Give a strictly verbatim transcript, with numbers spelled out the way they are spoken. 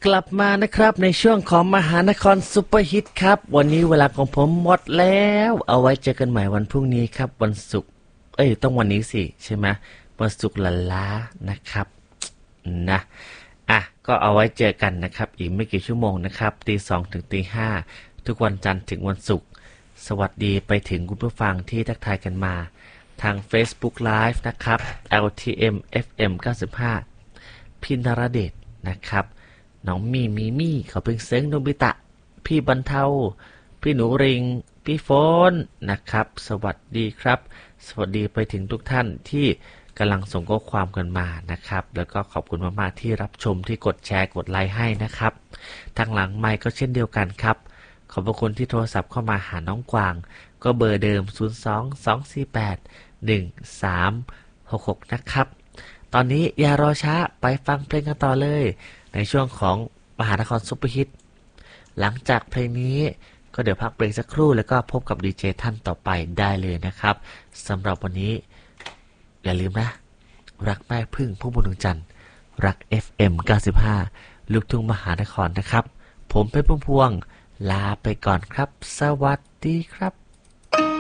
กลับมานะครับในช่วงของมหานครซุปเปอร์ฮิตครับวันนี้เวลาของผมหมดแล้วเอาไว้เจอกันใหม่วันพรุ่งนี้ครับวันศุกร์เอ้ยต้องวันนี้สิใช่ไหมวันศุกร์ละล้านะครับนะอ่ะก็เอาไว้เจอกันนะครับอีกไม่กี่ชั่วโมงนะครับตีสองถึงตีห้าทุกวันจันทร์ถึงวันศุกร์สวัสดีไปถึงคุณผู้ฟังที่ทักทายกันมาทาง Facebook Live นะครับ แอล ที เอ็ม เอฟ เอ็ม เก้าสิบห้าพี่นรเดชนะครับน้องมีมีมี่เขาเพิ่งเซ้งโนบิตะพี่บรรเทาพี่หนูริงพี่โฟนนะครับสวัสดีครับสวัสดีไปถึงทุกท่านที่กำลังส่งข้อความกันมานะครับแล้วก็ขอบคุณมากๆที่รับชมที่กดแชร์กดไลค์ให้นะครับทางหลังไมค์ก็เช่นเดียวกันครับขอบคุณที่โทรศัพท์เข้ามาหาน้องกวางก็เบอร์เดิมศูนย์ สอง สอง สี่ แปด หนึ่ง สาม หก หกนะครับตอนนี้อย่ารอช้าไปฟังเพลงกันต่อเลยในช่วงของมหานครซุปเปอร์ฮิตหลังจากเพลงนี้ก็เดี๋ยวพักเบรกสักครู่แล้วก็พบกับดีเจท่านต่อไปได้เลยนะครับสำหรับวันนี้อย่าลืมนะรักแม่พึ่งพุ่มพวงดวงจันทร์รัก เอฟ เอ็ม เก้าสิบห้า ลูกทุ่งมหานครนะครับผมเป็นพุ่มพวงลาไปก่อนครับสวัสดีครับ